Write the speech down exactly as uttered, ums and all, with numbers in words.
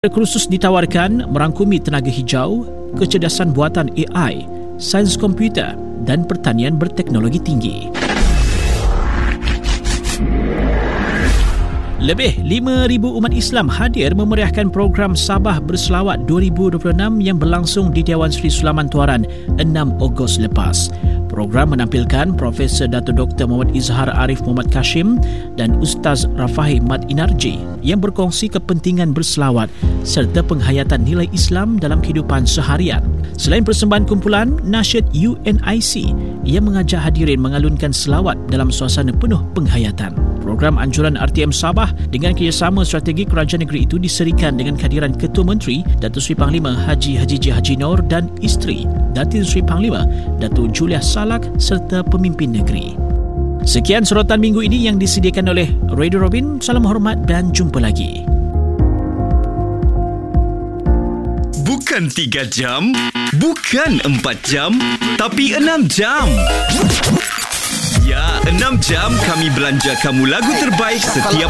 Kursus ditawarkan merangkumi tenaga hijau, kecerdasan buatan A I, sains komputer dan pertanian berteknologi tinggi. Lebih lima ribu umat Islam hadir memeriahkan program Sabah Berselawat dua ribu dua puluh enam yang berlangsung di Dewan Seri Sulaman Tuaran enam Ogos lepas. Program menampilkan Profesor Dato' Doktor Muhammad Izhar Arif Muhammad Kashim dan Ustaz Rafahi Mat Inarji yang berkongsi kepentingan berselawat serta penghayatan nilai Islam dalam kehidupan seharian. Selain persembahan kumpulan, nasyid U N I C yang mengajak hadirin mengalunkan selawat dalam suasana penuh penghayatan. Program anjuran R T M Sabah dengan kerjasama strategi kerajaan negeri itu diserikan dengan kehadiran Ketua Menteri Datuk Seri Panglima Haji Haji J. Haji Noor dan isteri Datin Seri Panglima Datuk Juliah Salak serta pemimpin negeri. Sekian sorotan minggu ini yang disediakan oleh Radio Robin. Salam hormat dan jumpa lagi. Bukan tiga jam, bukan empat jam, tapi enam jam. Ya, enam jam kami belanja kamu lagu terbaik setiap